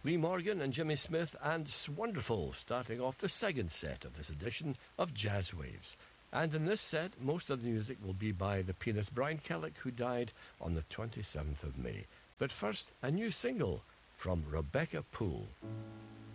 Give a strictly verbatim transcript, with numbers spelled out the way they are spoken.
Lee Morgan and Jimmy Smith and Wonderful, starting off the second set of this edition of Jazz Waves. And in this set, most of the music will be by the pianist Brian Kellick, who died on the twenty-seventh of May. But first, a new single from Rebecca Poole.